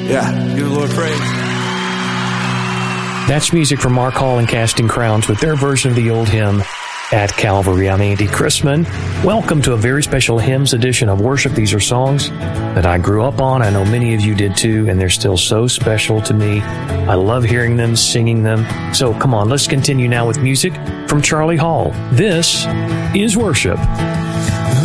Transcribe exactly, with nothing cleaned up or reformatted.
Yeah, give the Lord praise. That's music from Mark Hall and Casting Crowns with their version of the old hymn, At Calvary. I'm Andy Chrisman. Welcome to a very special hymns edition of Worship. These are songs that I grew up on. I know many of you did too, and they're still so special to me. I love hearing them, singing them. So come on, let's continue now with music from Charlie Hall. This is Worship.